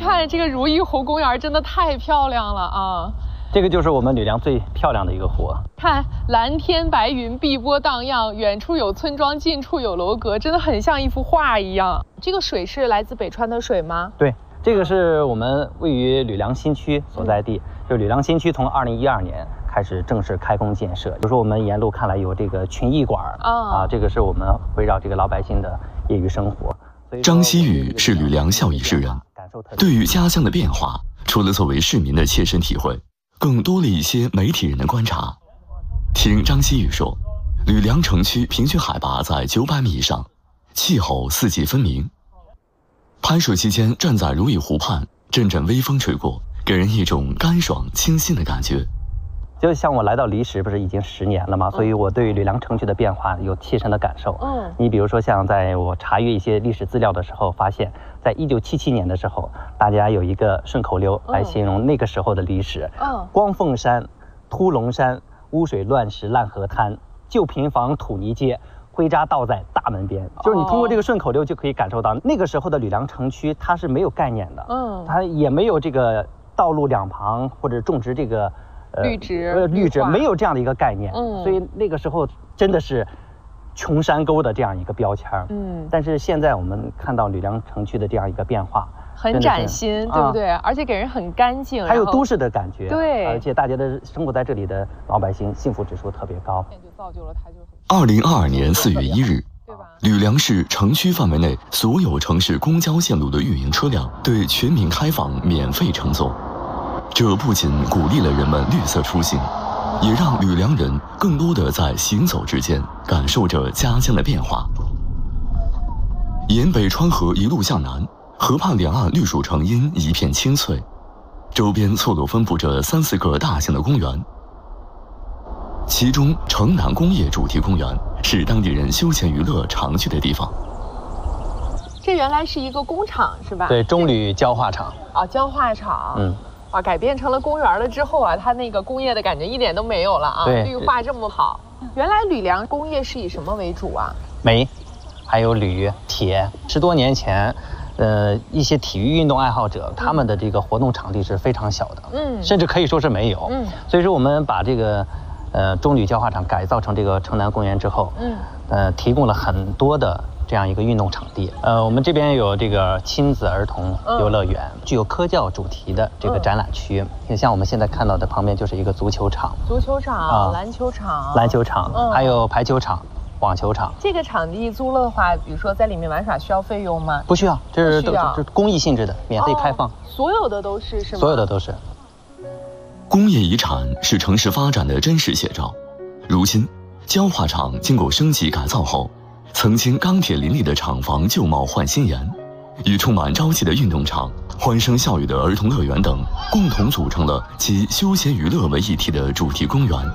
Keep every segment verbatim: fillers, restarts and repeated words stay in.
看这个如意湖公园真的太漂亮了啊！ 这个就是我们吕梁最漂亮的一个湖。 看蓝天白云，碧波荡漾，远处有村庄，近处有楼阁，真的很像一幅画一样。这个水是来自北川的水吗？ 对，这个是我们位于吕梁新区所在地。嗯、就吕梁新区从二零一二年开始正式开工建设。比如说我们沿路看来有这个群艺馆、哦、啊，这个是我们围绕这个老百姓的业余生活。 张希宇是吕梁孝义市人，对于家乡的变化，除了作为市民的切身体会，更多了一些媒体人的观察。听张希宇说，吕梁城区平均海拔在九百米以上，气候四季分明。拍摄期间站在如意湖畔，阵阵微风吹过，给人一种干爽清新的感觉。 就像我来到离石不是已经十年了吗？所以我对吕梁城区的变化有切身的感受。嗯，你比如说像在我查阅一些历史资料的时候，发现在一九七七年的时候，大家有一个顺口溜来形容那个时候的离石。嗯，光凤山、秃龙山、污水乱石烂河滩，旧平房土泥街，灰渣倒在大门边。就是你通过这个顺口溜就可以感受到，那个时候的吕梁城区它是没有概念的。嗯，它也没有这个道路两旁或者种植这个。 绿植， 呃，绿植没有这样的一个概念，嗯，所以那个时候真的是穷山沟的这样一个标签，嗯，但是现在我们看到吕梁城区的这样一个变化， 很崭新，对不对？啊、而且给人很干净， 还有都市的感觉， 对， 而且大家的生活在这里的老百姓幸福指数特别高。 二零二二年四月一日，吕梁市城区范围内所有城市公交线路的运营车辆对全民开放免费乘坐。这不仅鼓励了人们绿色出行，也让吕梁人更多的在行走之间感受着家乡的变化。沿北川河一路向南，河畔两岸绿树成荫，一片青翠，周边错落分布着三四个大型的公园，其中城南工业主题公园是当地人休闲娱乐常去的地方。 这原来是一个工厂是吧？ 对，中铝焦化厂。 哦，焦化厂。嗯。啊，改变成了公园了之后啊，它那个工业的感觉一点都没有了啊！ 对， 绿化这么好。原来吕梁工业是以什么为主啊？ 煤，还有铝、铁。十多年前，呃，一些体育运动爱好者，他们的这个活动场地是非常小的，嗯，甚至可以说是没有。嗯，所以说我们把这个，呃，中铝焦化厂改造成这个城南公园之后，嗯，呃，提供了很多的。这样一个运动场地，呃，我们这边有这个亲子儿童游乐园，嗯、具有科教主题的这个展览区。嗯、像我们现在看到的旁边就是一个足球场、 足球场、啊、篮球场、 篮球场，嗯、还有排球场、网球场。 这个场地租了的话，比如说在里面玩耍需要费用吗？ 不需要，这是都是公益性质的，免费开放。哦、 所有的都是是吗？ 所有的都是。 工业遗产是城市发展的真实写照。如今，焦化厂经过升级改造后。曾经钢铁林立的厂房旧貌换新颜，与充满朝气的运动场、欢声笑语的儿童乐园等，共同组成了集休闲娱乐为一体的主题公园。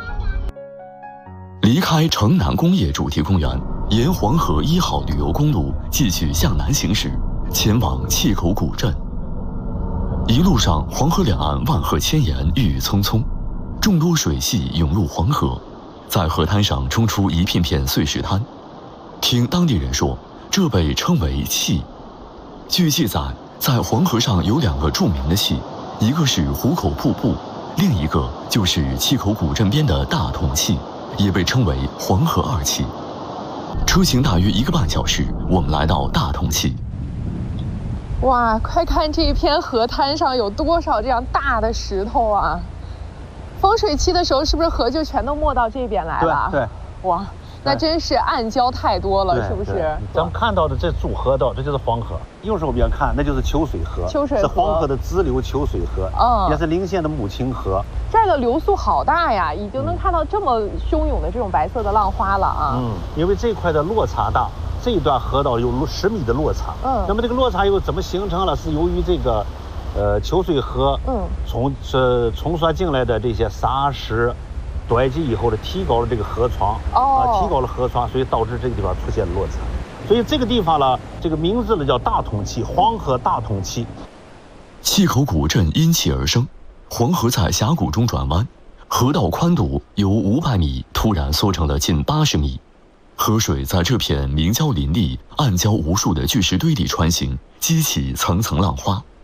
离开城南工业主题公园，沿黄河一号旅游公路继续向南行驶，前往碛口古镇。一路上，黄河两岸万壑千岩，郁郁葱葱，众多水系涌入黄河，在河滩上冲出一片片碎石滩。听当地人说，这被称为碛。据记载，在黄河上有两个著名的碛，一个是壶口瀑布，另一个就是碛口古镇边的大同碛，也被称为黄河二碛。车行大约一个半小时，我们来到大同碛。 哇，快看这一片河滩上有多少这样大的石头啊！丰水期的时候，是不是河就全都没到这边来了？ 对，对哇。那真是暗礁太多了，是不是？ 咱们看到的这主河道，这就是黄河。右手边看，那就是秋水河， 秋水河是黄河的支流秋水河，嗯，也是陵县的母亲河。 这儿的流速好大呀，已经能看到这么汹涌的这种白色的浪花了啊。 嗯，因为这块的落差大，这一段河道有十米的落差。嗯，那么这个落差又怎么形成了？是由于这个，呃，秋水河，嗯，从是冲刷进来的这些沙石。堆积以后呢，提高了这个河床，哦、啊，提高了河床，所以导致这个地方出现落差。所以这个地方呢，这个名字呢叫大同碛，黄河大同碛。 碛口古镇因其而生，黄河在峡谷中转弯，河道宽度由五百米突然缩成了近八十米，河水在这片明礁林立、暗礁无数的巨石堆里穿行，激起层层浪花。